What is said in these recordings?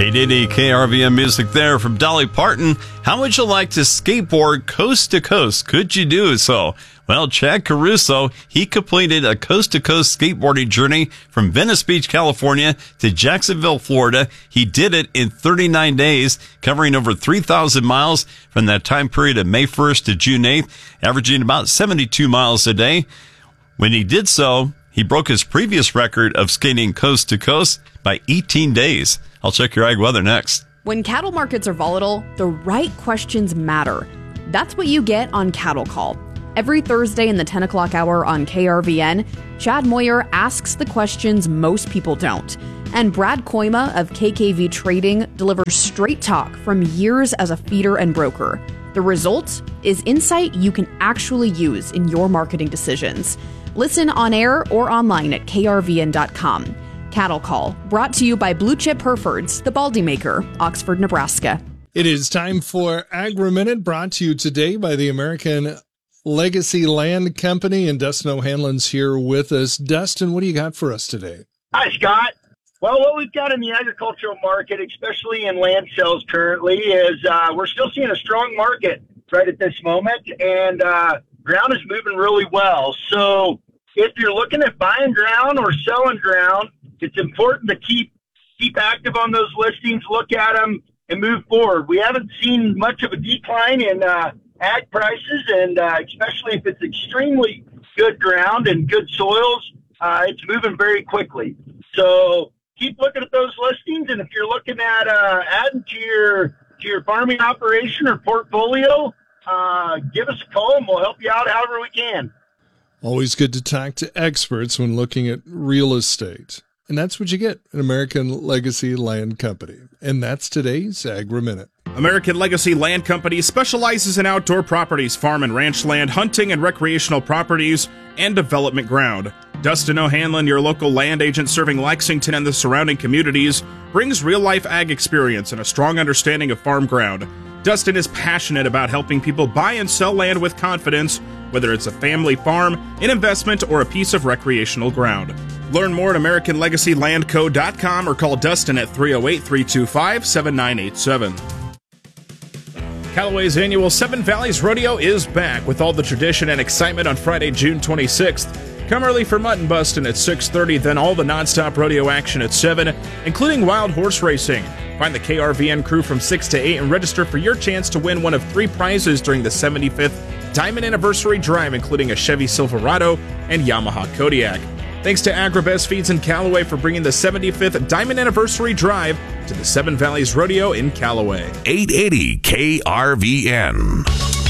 880 KRVM music there from Dolly Parton. How would you like to skateboard coast to coast? Could you do so? Well, Chad Caruso, he completed a coast-to-coast skateboarding journey from Venice Beach, California to Jacksonville, Florida. He did it in 39 days, covering over 3,000 miles from that time period of May 1st to June 8th, averaging about 72 miles a day. When he did so, he broke his previous record of skating coast to coast by 18 days. I'll check your ag weather next. When cattle markets are volatile, the right questions matter. That's what you get on Cattle Call. Every Thursday in the 10 o'clock hour on KRVN, Chad Moyer asks the questions most people don't. And Brad Koima of KKV Trading delivers straight talk from years as a feeder and broker. The result is insight you can actually use in your marketing decisions. Listen on air or online at krvn.com. Cattle Call, brought to you by Blue Chip Herefords, the Baldy Maker, Oxford, Nebraska. It is time for Agri-Minute, brought to you today by the American Legacy Land Company, and Dustin O'Hanlon's here with us. Dustin, what do you got for us today? Hi, Scott. Well, what we've got in the agricultural market, especially in land sales currently, is we're still seeing a strong market right at this moment, and ground is moving really well. So if you're looking at buying ground or selling ground, it's important to keep active on those listings, look at them, and move forward. We haven't seen much of a decline in ag prices, and especially if it's extremely good ground and good soils, it's moving very quickly. So keep looking at those listings, and if you're looking at adding to your farming operation or portfolio, give us a call and we'll help you out however we can. Always good to talk to experts when looking at real estate. And that's what you get at American Legacy Land Company. And that's today's Agri-Minute. American Legacy Land Company specializes in outdoor properties, farm and ranch land, hunting and recreational properties, and development ground. Dustin O'Hanlon, your local land agent serving Lexington and the surrounding communities, brings real-life ag experience and a strong understanding of farm ground. Dustin is passionate about helping people buy and sell land with confidence, whether it's a family farm, an investment, or a piece of recreational ground. Learn more at AmericanLegacyLandCo.com or call Dustin at 308-325-7987. Callaway's annual Seven Valleys Rodeo is back with all the tradition and excitement on Friday, June 26th. Come early for Mutton Bustin' at 6:30, then all the nonstop rodeo action at 7, including wild horse racing. Find the KRVN crew from 6 to 8 and register for your chance to win one of 3 prizes during the 75th Diamond Anniversary Drive, including a Chevy Silverado and Yamaha Kodiak. Thanks to Agribest Feeds in Callaway for bringing the 75th Diamond Anniversary Drive to the Seven Valleys Rodeo in Callaway. 880 KRVN.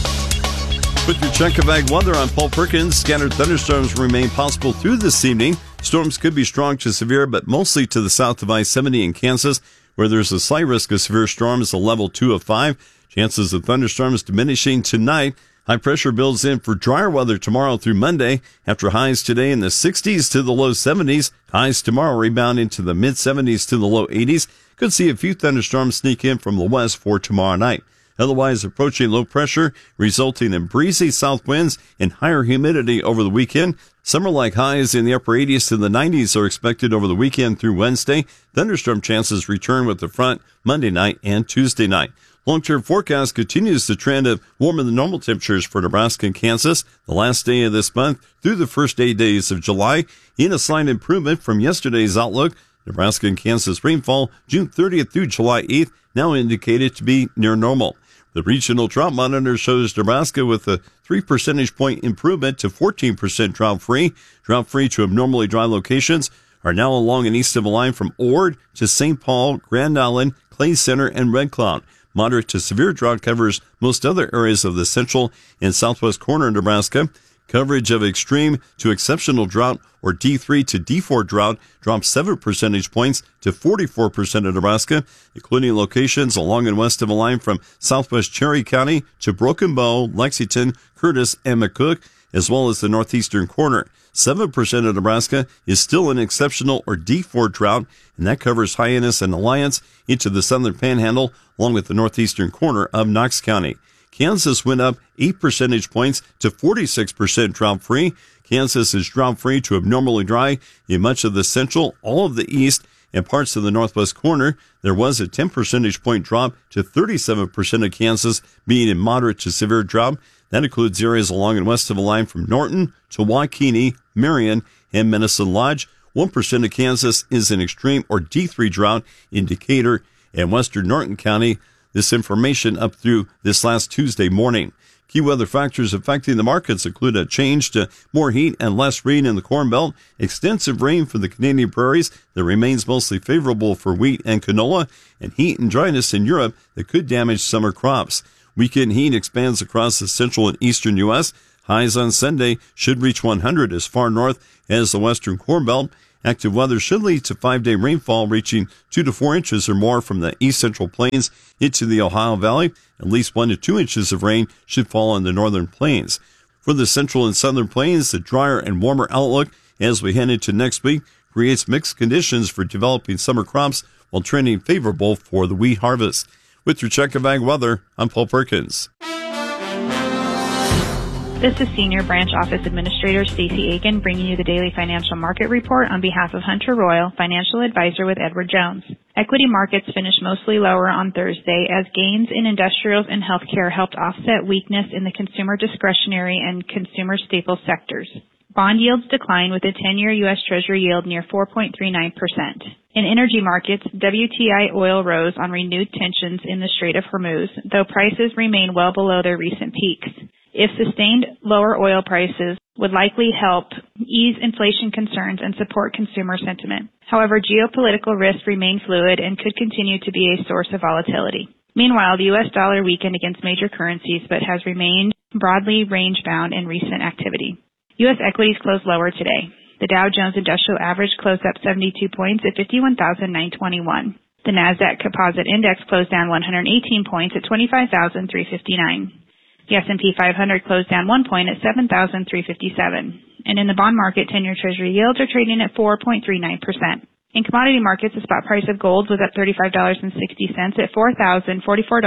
With your check of ag weather, I'm Paul Perkins. Scattered thunderstorms remain possible through this evening. Storms could be strong to severe, but mostly to the south of I-70 in Kansas, where there's a slight risk of severe storms, a level 2 of 5. Chances of thunderstorms diminishing tonight. High pressure builds in for drier weather tomorrow through Monday, after highs today in the 60s to the low 70s. Highs tomorrow rebounding to the mid-70s to the low 80s. Could see a few thunderstorms sneak in from the west for tomorrow night. Otherwise, approaching low pressure, resulting in breezy south winds and higher humidity over the weekend. Summer-like highs in the upper 80s to the 90s are expected over the weekend through Wednesday. Thunderstorm chances return with the front Monday night and Tuesday night. Long-term forecast continues the trend of warmer than normal temperatures for Nebraska and Kansas the last day of this month through the first 8 days of July. In a slight improvement from yesterday's outlook, Nebraska and Kansas rainfall June 30th through July 8th now indicated to be near normal. The regional drought monitor shows Nebraska with a 3 percentage point improvement to 14% drought-free. Drought-free to abnormally dry locations are now along and east of a line from Ord to St. Paul, Grand Island, Clay Center, and Red Cloud. Moderate to severe drought covers most other areas of the central and southwest corner of Nebraska. Coverage of extreme to exceptional drought, or D3 to D4 drought, drops 7 percentage points to 44% of Nebraska, including locations along and west of a line from southwest Cherry County to Broken Bow, Lexington, Curtis, and McCook, as well as the northeastern corner. 7% of Nebraska is still an exceptional or D4 drought, and that covers Hyannis and Alliance into the southern panhandle, along with the northeastern corner of Knox County. Kansas went up 8 percentage points to 46% drought-free. Kansas is drought-free to abnormally dry in much of the central, all of the east, In parts of the northwest corner, there was a 10 percentage point drop to 37% of Kansas being in moderate to severe drought. That includes areas along and west of the line from Norton to Waukene, Marion, and Medicine Lodge. 1% of Kansas is in extreme or D3 drought in Decatur and western Norton County. This information up through this last Tuesday morning. Key weather factors affecting the markets include a change to more heat and less rain in the Corn Belt, extensive rain for the Canadian prairies that remains mostly favorable for wheat and canola, and heat and dryness in Europe that could damage summer crops. Weekend heat expands across the central and eastern U.S. Highs on Sunday should reach 100 as far north as the western Corn Belt. Active weather should lead to 5-day rainfall reaching 2 to 4 inches or more from the east central plains into the Ohio Valley. At least 1 to 2 inches of rain should fall on the northern plains. For the central and southern plains, the drier and warmer outlook as we head into next week creates mixed conditions for developing summer crops while trending favorable for the wheat harvest. With your check of ag weather, I'm Paul Perkins. This is Senior Branch Office Administrator Stacey Aiken bringing you the daily financial market report on behalf of Hunter Royal, financial advisor with Edward Jones. Equity markets finished mostly lower on Thursday as gains in industrials and healthcare helped offset weakness in the consumer discretionary and consumer staple sectors. Bond yields declined with a 10-year U.S. Treasury yield near 4.39%. In energy markets, WTI oil rose on renewed tensions in the Strait of Hormuz, though prices remain well below their recent peaks. If sustained lower oil prices would likely help ease inflation concerns and support consumer sentiment. However, geopolitical risks remain fluid and could continue to be a source of volatility. Meanwhile, the U.S. dollar weakened against major currencies but has remained broadly range-bound in recent activity. U.S. equities closed lower today. The Dow Jones Industrial Average closed up 72 points at 51,921. The NASDAQ Composite Index closed down 118 points at 25,359. The S&P 500 closed down 1 point at 7,357. And in the bond market, 10-year Treasury yields are trading at 4.39%. In commodity markets, the spot price of gold was up $35.60 at $4,044.40.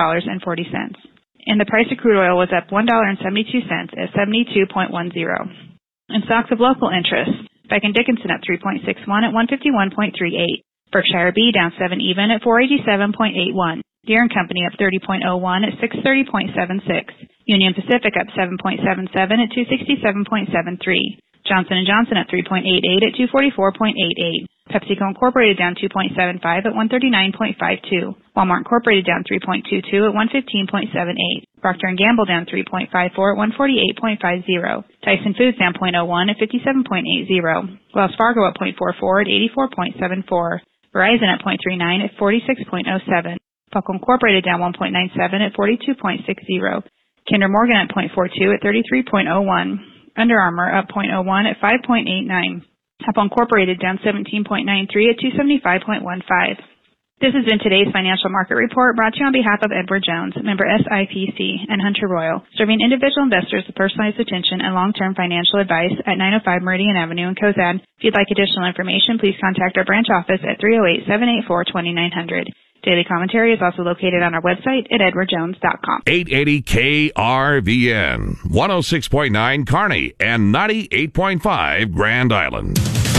And the price of crude oil was up $1.72 at 72.10. In stocks of local interest, Becton Dickinson up 3.61 at 151.38. Berkshire B down 7 even at 487.81. Deere & Company up 30.01 at 630.76. Union Pacific up 7.77 at 267.73. Johnson & Johnson up 3.88 at 244.88. PepsiCo Incorporated down 2.75 at 139.52. Walmart Incorporated down 3.22 at 115.78. Procter & Gamble down 3.54 at 148.50. Tyson Foods down 0.01 at 57.80. Wells Fargo up 0.44 at 84.74. Verizon up 0.39 at 46.07. Buckle Incorporated down 1.97 at 42.60. Kinder Morgan at 0.42 at 33.01. Under Armour up 0.01 at 5.89. Apple Incorporated down 17.93 at 275.15. This has been today's financial market report brought to you on behalf of Edward Jones, member SIPC, and Hunter Royal, serving individual investors with personalized attention and long-term financial advice at 905 Meridian Avenue in Cozad. If you'd like additional information, please contact our branch office at 308-784-2900. Daily commentary is also located on our website at edwardjones.com. 880 KRVN, 106.9 Kearney, and 98.5 Grand Island.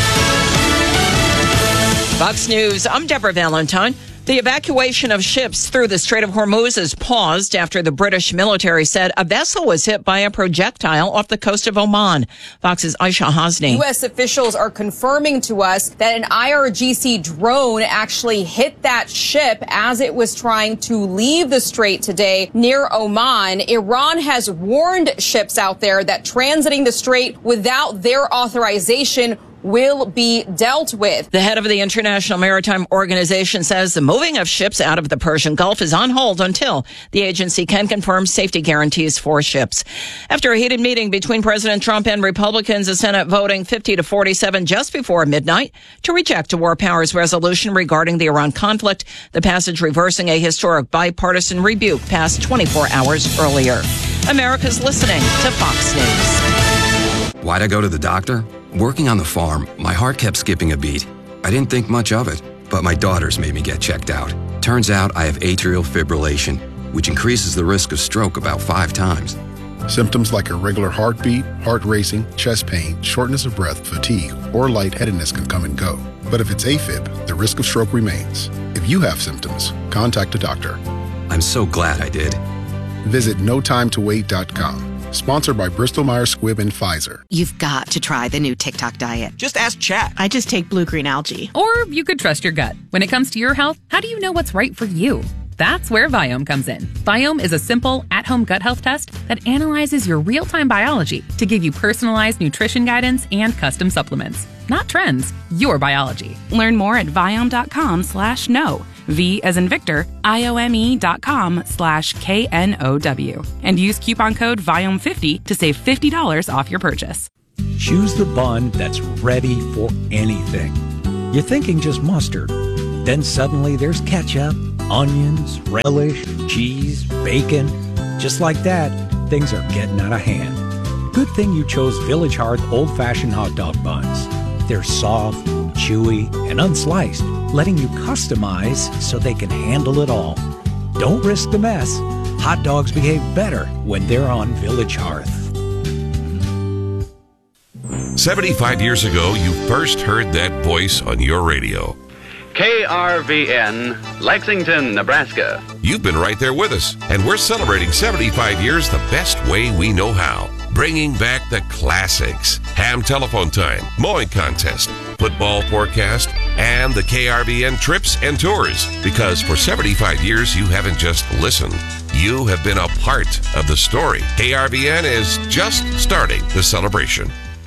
Fox News, I'm Deborah Valentine. The evacuation of ships through the Strait of Hormuz is paused after the British military said a vessel was hit by a projectile off the coast of Oman. Fox's Aisha Hasni. U.S. officials are confirming to us that an IRGC drone actually hit that ship as it was trying to leave the strait today near Oman. Iran has warned ships out there that transiting the strait without their authorization will be dealt with. The head of the International Maritime Organization says the moving of ships out of the Persian Gulf is on hold until the agency can confirm safety guarantees for ships. After a heated meeting between President Trump and Republicans, the Senate voting 50-47 just before midnight to reject a war powers resolution regarding the Iran conflict, the passage reversing a historic bipartisan rebuke passed 24 hours earlier. America's listening to Fox News. Why'd I go to the doctor? Working on the farm, my heart kept skipping a beat. I didn't think much of it, but my daughters made me get checked out. Turns out I have atrial fibrillation, which increases the risk of stroke about 5 times. Symptoms like irregular heartbeat, heart racing, chest pain, shortness of breath, fatigue, or lightheadedness can come and go. But if it's AFib, the risk of stroke remains. If you have symptoms, contact a doctor. I'm so glad I did. Visit notimetowait.com. Sponsored by Bristol-Myers Squibb and Pfizer. You've got to try the new TikTok diet. Just ask Chat. I just take blue-green algae. Or you could trust your gut. When it comes to your health, how do you know what's right for you? That's where Viome comes in. Viome is a simple, at-home gut health test that analyzes your real-time biology to give you personalized nutrition guidance and custom supplements. Not trends, your biology. Learn more at Viome.com/know. V as in Victor, IOME.com/KNOW. And use coupon code VIOME50 to save $50 off your purchase. Choose the bun that's ready for anything. You're thinking just mustard. Then suddenly there's ketchup, onions, relish, cheese, bacon. Just like that, things are getting out of hand. Good thing you chose Village Hearth old-fashioned hot dog buns. They're soft, chewy, and unsliced, letting you customize so they can handle it all. Don't risk the mess. Hot dogs behave better when they're on Village Hearth. 75 years ago, you first heard that voice on your radio. KRVN, Lexington, Nebraska. You've been right there with us, and we're celebrating 75 years the best way we know how. Bringing back the classics. Ham telephone time, mowing contest, football forecast, and the KRVN trips and tours. Because for 75 years, you haven't just listened. You have been a part of the story. KRVN is just starting the celebration.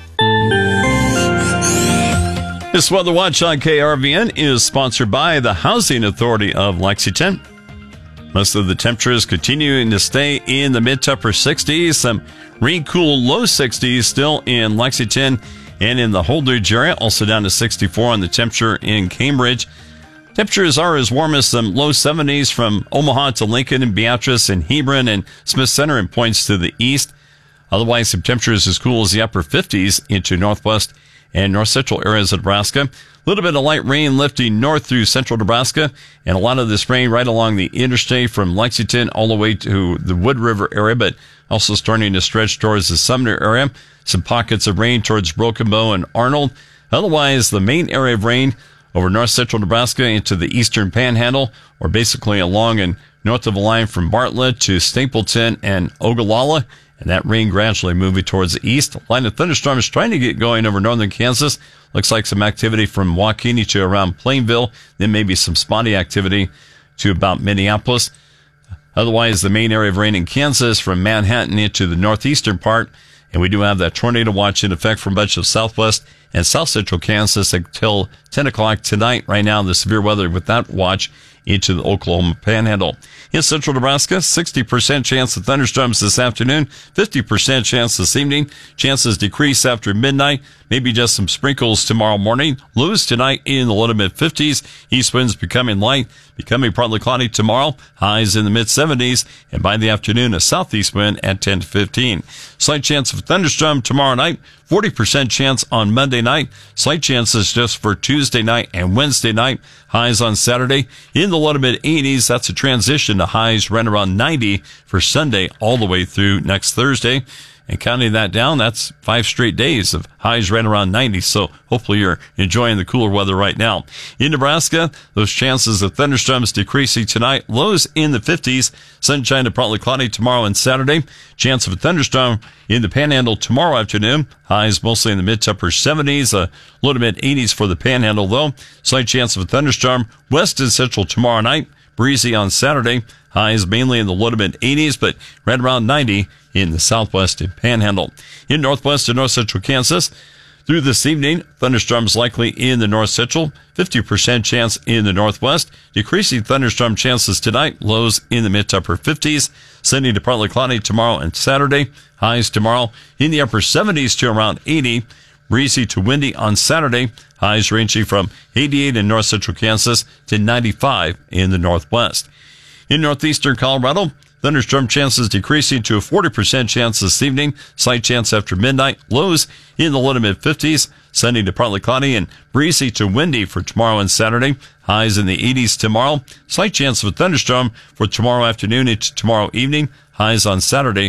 This Weather Watch on KRVN is sponsored by the Housing Authority of Lexington. Most of the temperatures continuing to stay in the mid to upper 60s. Some rain-cool low 60s still in Lexington and in the Holdridge area. Also down to 64 on the temperature in Cambridge. Temperatures are as warm as some low 70s from Omaha to Lincoln and Beatrice and Hebron and Smith Center and points to the east. Otherwise, some temperatures as cool as the upper 50s into northwest and north central areas of Nebraska. A little bit of light rain lifting north through central Nebraska, and a lot of this rain right along the interstate from Lexington all the way to the Wood River area, but also starting to stretch towards the Sumner area. Some pockets of rain towards Broken Bow and Arnold. Otherwise, the main area of rain over north central Nebraska into the eastern panhandle, or basically along and north of the line from Bartlett to Stapleton and Ogallala. And that rain gradually moving towards the east. Line of thunderstorms trying to get going over northern Kansas. Looks like some activity from Waukene to around Plainville. Then maybe some spotty activity to about Minneapolis. Otherwise, the main area of rain in Kansas from Manhattan into the northeastern part. And we do have that tornado watch in effect for much of southwest and south central Kansas until 10 o'clock tonight. Right now, the severe weather with that watch into the Oklahoma Panhandle. In central Nebraska, 60% chance of thunderstorms this afternoon, 50% chance this evening. Chances decrease after midnight, maybe just some sprinkles tomorrow morning. Lows tonight in the low to mid-50s. East winds becoming light, becoming partly cloudy tomorrow. Highs in the mid-70s, and by the afternoon, a southeast wind at 10 to 15. Slight chance of thunderstorm tomorrow night, 40% chance on Monday night. Slight chances just for Tuesday night and Wednesday night. Highs on Saturday in the low to mid-80s. That's a transition to highs right around 90 for Sunday all the way through next Thursday. And counting that down, that's 5 straight days of highs right around 90. So hopefully you're enjoying the cooler weather right now. In Nebraska, those chances of thunderstorms decreasing tonight. Lows in the 50s. Sunshine to partly cloudy tomorrow and Saturday. Chance of a thunderstorm in the Panhandle tomorrow afternoon. Highs mostly in the mid to upper 70s. Low to mid 80s for the Panhandle though. Slight chance of a thunderstorm west and central tomorrow night. Breezy on Saturday. Highs mainly in the low to mid 80s, but right around 90 in the southwest and Panhandle. In northwest and north central Kansas, through this evening, thunderstorms likely in the north central, 50% chance in the northwest, decreasing thunderstorm chances tonight, lows in the mid to upper 50s, sunny to partly cloudy tomorrow and Saturday, highs tomorrow in the upper 70s to around 80, breezy to windy on Saturday, highs ranging from 88 in north central Kansas to 95 in the northwest. In northeastern Colorado, thunderstorm chances decreasing to a 40% chance this evening. Slight chance after midnight. Lows in the low to mid-50s. Sunny to partly cloudy and breezy to windy for tomorrow and Saturday. Highs in the 80s tomorrow. Slight chance of a thunderstorm for tomorrow afternoon into tomorrow evening. Highs on Saturday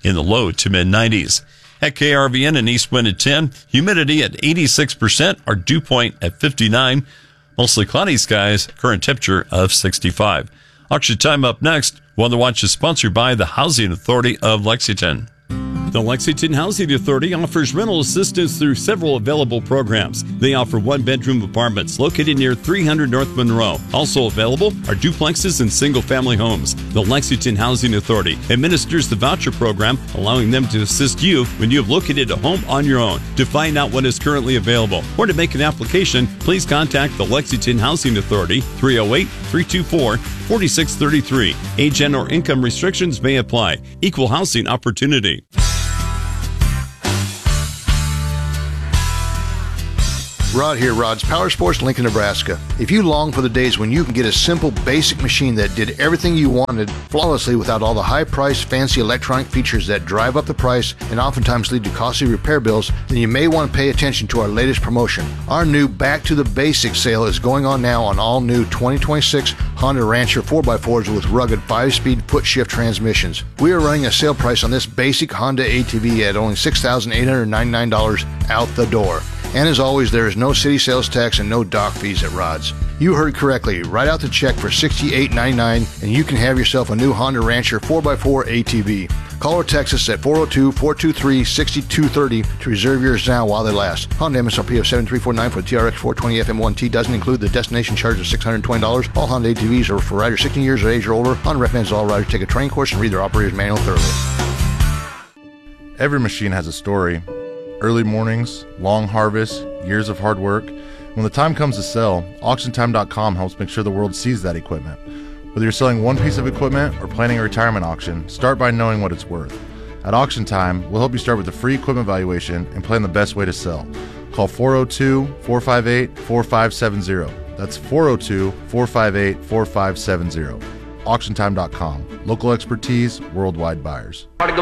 in the low to mid-90s. At KRVN, an east wind at 10, humidity at 86%, our dew point at 59, mostly cloudy skies, current temperature of 65. Auction time up next. Weather Watch is sponsored by the Housing Authority of Lexington. The Lexington Housing Authority offers rental assistance through several available programs. They offer one-bedroom apartments located near 300 North Monroe. Also available are duplexes and single-family homes. The Lexington Housing Authority administers the voucher program, allowing them to assist you when you have located a home on your own. To find out what is currently available or to make an application, please contact the Lexington Housing Authority, 308-324-4633. Age and or income restrictions may apply. Equal housing opportunity. Rod here, Rod's Power Sports, Lincoln, Nebraska. If you long for the days when you can get a simple, basic machine that did everything you wanted flawlessly without all the high-priced, fancy electronic features that drive up the price and oftentimes lead to costly repair bills, then you may want to pay attention to our latest promotion. Our new Back to the Basics sale is going on now on all new 2026 Honda Rancher 4x4s with rugged 5-speed foot-shift transmissions. We are running a sale price on this basic Honda ATV at only $6,899 out the door. And as always, there is no city sales tax and no dock fees at Rod's. You heard correctly. Write out the check for $68.99 and you can have yourself a new Honda Rancher 4x4 ATV. Call or text us at 402-423-6230 to reserve yours now while they last. Honda MSRP of $7,349 for the TRX 420 FM1T doesn't include the destination charge of $620. All Honda ATVs are for riders 16 years of age or older. Honda recommends all riders take a training course and read their operator's manual thoroughly. Every machine has a story. Early mornings, long harvests, years of hard work. When the time comes to sell, AuctionTime.com helps make sure the world sees that equipment. Whether you're selling one piece of equipment or planning a retirement auction, start by knowing what it's worth. At Auction Time, we'll help you start with a free equipment valuation and plan the best way to sell. Call 402-458-4570. That's 402-458-4570. AuctionTime.com. Local expertise, worldwide buyers. And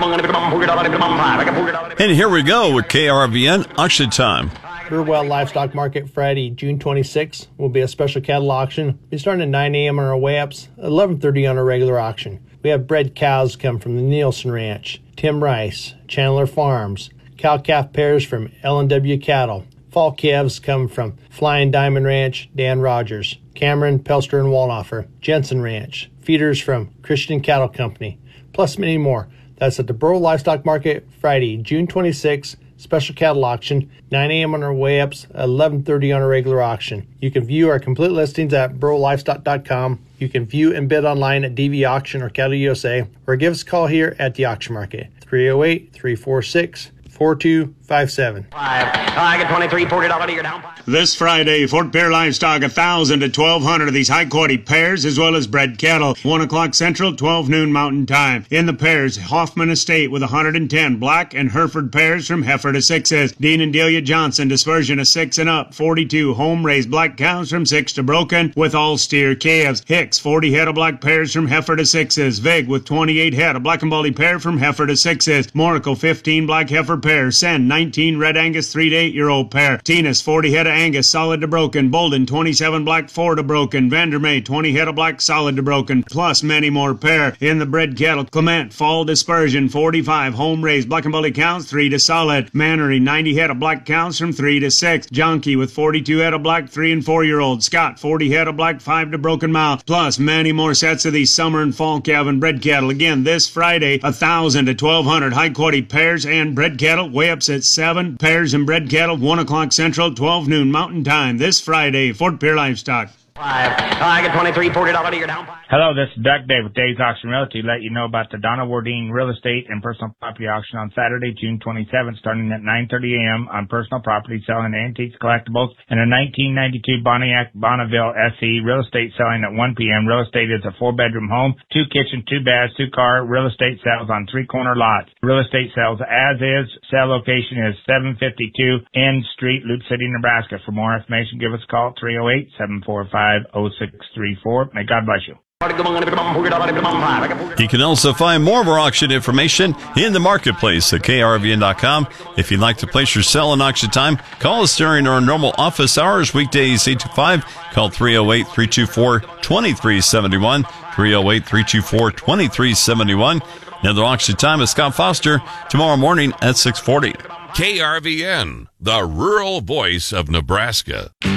here we go with KRVN Auction Time. Burwell Livestock Market Friday, June 26th will be a special cattle auction. We're starting at 9 a.m. on our way-ups, 11:30 on our regular auction. We have bred cows come from the Nielsen Ranch, Tim Rice, Chandler Farms, cow-calf pairs from L&W Cattle. Fall calves come from Flying Diamond Ranch, Dan Rogers, Cameron, Pelster, and Walloffer, Jensen Ranch, feeders from Christian Cattle Company, plus many more. That's at the Burwell Livestock Market Friday, June 26th, special cattle auction, 9 a.m. on our way-ups, 11:30 on our regular auction. You can view our complete listings at burwelllivestock.com. You can view and bid online at DV Auction or Cattle USA, or give us a call here at the auction market, 308-346-4257. I get 23, $40 your down. This Friday, Fort Pierre Livestock, 1,000 to 1,200 of these high-quality pairs, as well as bred cattle. 1 o'clock Central, 12 noon Mountain Time. In the pairs, Hoffman Estate with 110 black and Hereford pairs from heifer to 6s. Dean and Delia Johnson, dispersion of 6 and up. 42 home-raised black cows from 6 to broken with all steer calves. Hicks, 40 head of black pairs from heifer to 6s. Vig with 28 head, a black and baldy pair from heifer to 6s. Monaco, 15 black heifer pairs. Sen, 19 red Angus 3 to 8-year-old pair. Tinas, 40 head of Angus solid to broken. Bolden, 27 black 4 to broken. Vandermeer, 20 head of black solid to broken, plus many more pair. In the bred cattle, Clement, fall dispersion, 45 home-raised black and baldy cows 3 to solid. Mannery, 90 head of black cows from 3 to 6. Junkie with 42 head of black 3 and 4-year-old. Scott, 40 head of black 5 to broken mouth, plus many more sets of these summer and fall calf and bred cattle. Again, this Friday, 1,000 to 1,200 high-quality pairs and bred cattle. Way-ups at 7 pairs and bred cattle, 1 o'clock Central, 12 noon Mountain Time. This Friday, Fort Pierre Livestock. I get 23, $40 your down. Hello, this is Doug Day with Dave's Auction Realty. Let you know about the Donna Wardeen Real Estate and Personal Property Auction on Saturday, June 27th, starting at 9:30 a.m. on personal property selling antiques, collectibles, and a 1992 Pontiac Bonneville SE. Real estate selling at 1 p.m. Real estate is a 4-bedroom home, 2 kitchen, 2 baths, 2 car. Real estate sales on 3-corner lots. Real estate sales as is. Sale location is 752 N Street, Loop City, Nebraska. For more information, give us a call at 308-745-0634. May God bless you. You can also find more of our auction information in the marketplace at krvn.com. If you'd like to place your sale in auction time, call us during our normal office hours, weekdays 8 to 5. Call 308-324-2371, 308-324-2371. Another auction time is Scott Foster tomorrow morning at 6:40. KRVN, the rural voice of Nebraska.